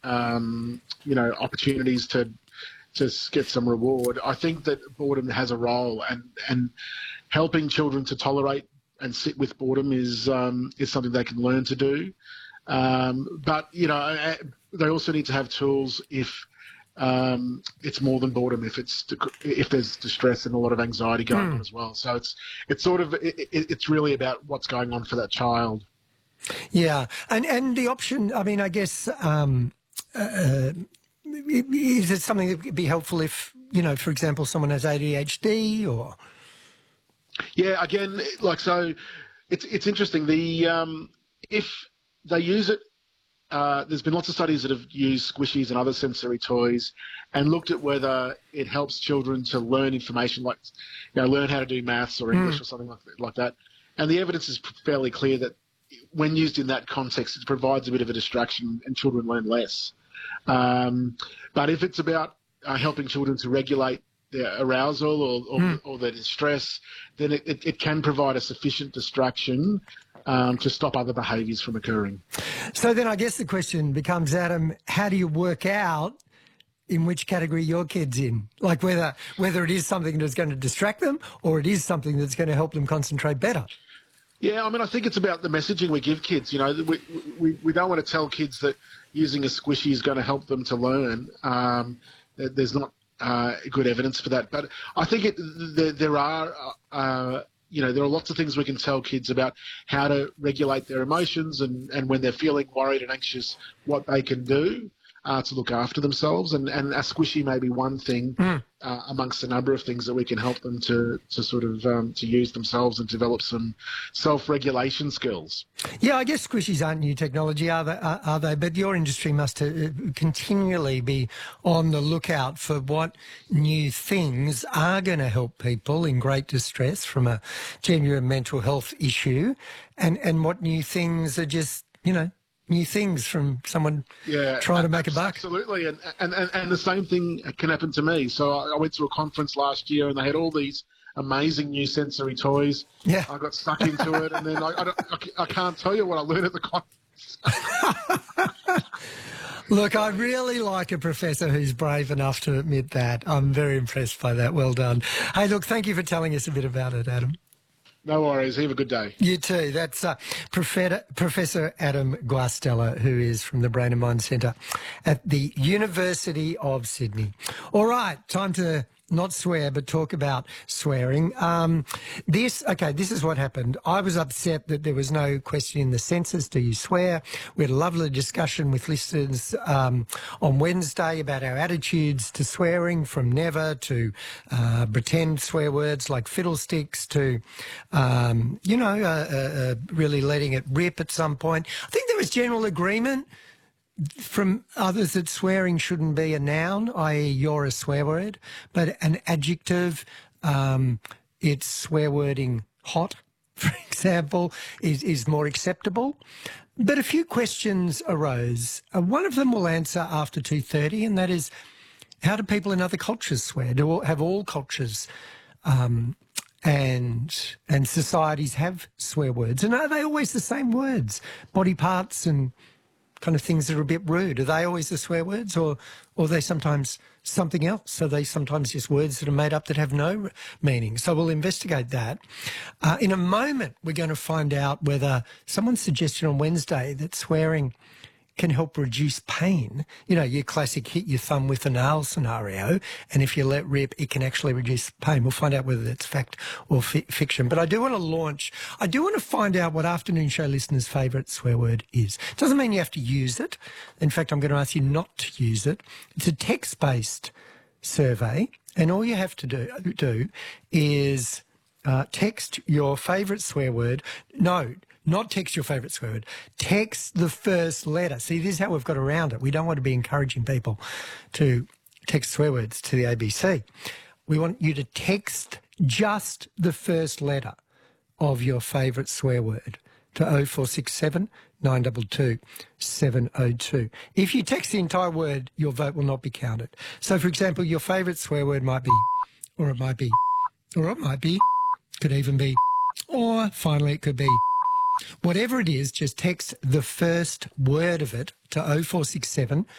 opportunities to just get some reward. I think that boredom has a role, and helping children to tolerate and sit with boredom is something they can learn to do. But they also need to have tools if it's more than boredom, if there's distress and a lot of anxiety going on as well. So it's really about what's going on for that child. Yeah, and the option, I mean, I guess, is it something that would be helpful if, for example, someone has ADHD or? Yeah, again, it's interesting. If they use it, there's been lots of studies that have used squishies and other sensory toys and looked at whether it helps children to learn information, like learn how to do maths or English or something like that. And the evidence is fairly clear that when used in that context, it provides a bit of a distraction and children learn less. But if it's about helping children to regulate their arousal or their distress, then it can provide a sufficient distraction to stop other behaviours from occurring. So then I guess the question becomes, Adam, how do you work out in which category your kid's in? Like whether it is something that's going to distract them or it is something that's going to help them concentrate better? Yeah, I mean, I think it's about the messaging we give kids. We don't want to tell kids that using a squishy is going to help them to learn. There's not good evidence for that. But I think there are lots of things we can tell kids about how to regulate their emotions and when they're feeling worried and anxious, what they can do to look after themselves. And a squishy may be one thing amongst a number of things that we can help them to sort of to use themselves and develop some self-regulation skills. Yeah, I guess squishies aren't new technology, are they? But your industry must continually be on the lookout for what new things are going to help people in great distress from a genuine mental health issue, and what new things are just, new things from someone trying to make a buck. Absolutely, and the same thing can happen to me. So I went to a conference last year and they had all these amazing new sensory toys. Yeah. I got stuck into it, and then I can't tell you what I learned at the conference. Look, I really like a professor who's brave enough to admit that. I'm very impressed by that. Well done. Hey, look, thank you for telling us a bit about it, Adam. No worries. Have a good day. You too. That's Professor Adam Guastella, who is from the Brain and Mind Centre at the University of Sydney. All right, time to not swear, but talk about swearing. This is what happened. I was upset that there was no question in the census, do you swear? We had a lovely discussion with listeners on Wednesday about our attitudes to swearing, from never to pretend swear words like fiddlesticks to, really letting it rip at some point. I think there was general agreement from others that swearing shouldn't be a noun, i.e. you're a swear word, but an adjective, it's swear wording hot, for example, is more acceptable. But a few questions arose. One of them we'll answer after 2:30, and that is, how do people in other cultures swear? Have all cultures and societies have swear words? And are they always the same words? Body parts and kind of things that are a bit rude. Are they always the swear words, or are they sometimes something else? Are they sometimes just words that are made up that have no meaning? So we'll investigate that. In a moment, we're going to find out whether someone suggested on Wednesday that swearing can help reduce pain. Your classic hit your thumb with a nail scenario, and if you let rip, it can actually reduce pain. We'll find out whether that's fact or fiction. But I do want to find out what afternoon show listeners' favourite swear word is. It doesn't mean you have to use it. In fact, I'm going to ask you not to use it. It's a text-based survey, and all you have to do is text your favourite swear word. No, not text your favourite swear word. Text the first letter. See, this is how we've got around it. We don't want to be encouraging people to text swear words to the ABC. We want you to text just the first letter of your favourite swear word to 0467 922 702. If you text the entire word, your vote will not be counted. So, for example, your favourite swear word might be, or it might be, or it might be, could even be, or finally it could be. Whatever it is, just text the first word of it to 0467